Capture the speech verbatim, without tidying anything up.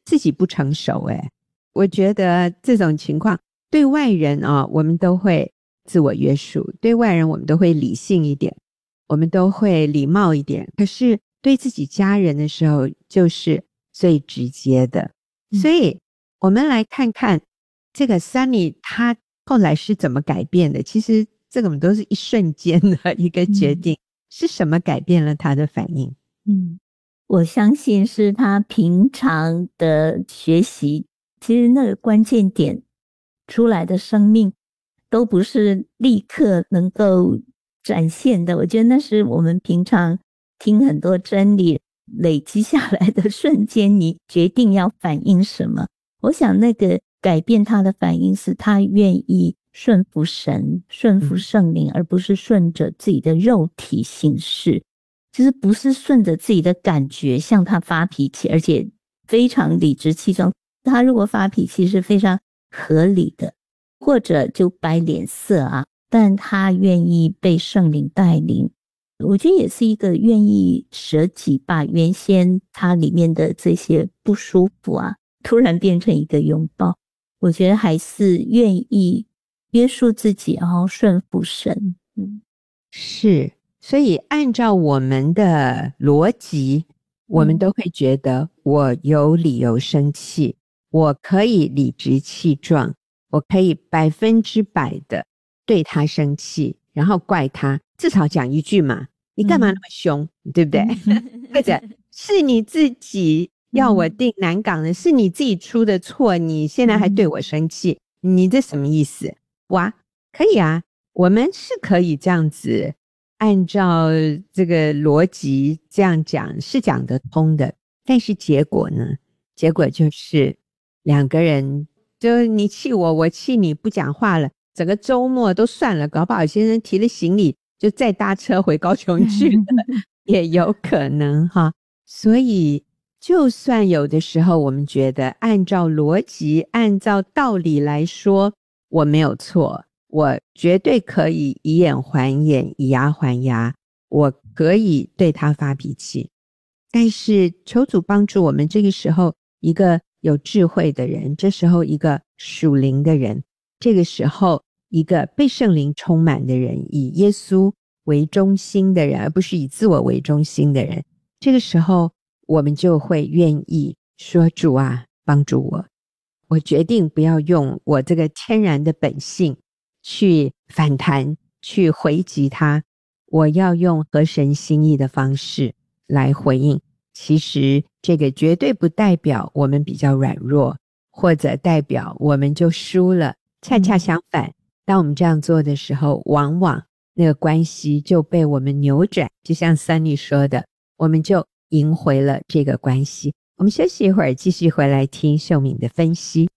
自己不成熟诶。我觉得这种情况对外人啊，我们都会自我约束，对外人我们都会理性一点，我们都会礼貌一点，可是对自己家人的时候就是最直接的。所以我们来看看这个 Sunny 他后来是怎么改变的。其实这个我们都是一瞬间的一个决定、嗯、是什么改变了他的反应？ 嗯，我相信是他平常的学习，其实那个关键点出来的生命都不是立刻能够展现的。我觉得那是我们平常听很多真理累积下来的瞬间，你决定要反应什么。我想那个改变他的反应是他愿意顺服神，顺服圣灵、嗯、而不是顺着自己的肉体行事，就是不是顺着自己的感觉向他发脾气，而且非常理直气壮。他如果发脾气是非常合理的，或者就摆脸色啊，但他愿意被圣灵带领，我觉得也是一个愿意舍己，把原先他里面的这些不舒服啊突然变成一个拥抱。我觉得还是愿意约束自己，然后顺服神。嗯， 是，所以按照我们的逻辑，我们都会觉得我有理由生气、嗯、我可以理直气壮，我可以百分之百的对他生气，然后怪他，至少讲一句嘛，你干嘛那么凶、嗯、对不对、嗯、或者是你自己要我定南港的、嗯、是你自己出的错，你现在还对我生气、嗯、你这什么意思？哇，可以啊，我们是可以这样子按照这个逻辑这样讲是讲得通的，但是结果呢？结果就是两个人就你气我，我气你，不讲话了，整个周末都算了，搞不好先生提了行李就再搭车回高雄去了也有可能哈。所以就算有的时候我们觉得按照逻辑按照道理来说我没有错，我绝对可以以眼还眼，以牙还牙，我可以对他发脾气，但是求主帮助我们，这个时候一个有智慧的人，这时候一个属灵的人，这个时候一个被圣灵充满的人，以耶稣为中心的人，而不是以自我为中心的人，这个时候我们就会愿意说，主啊，帮助我，我决定不要用我这个天然的本性去反弹，去回击他，我要用合神心意的方式来回应。其实这个绝对不代表我们比较软弱，或者代表我们就输了，恰恰相反，当我们这样做的时候，往往那个关系就被我们扭转，就像Sunny说的，我们就赢回了这个关系。我们休息一会儿，继续回来听秀敏的分析。